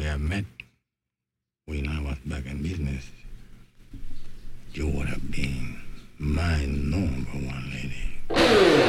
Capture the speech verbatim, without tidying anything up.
have met when I was back in business, you would have been my number one lady.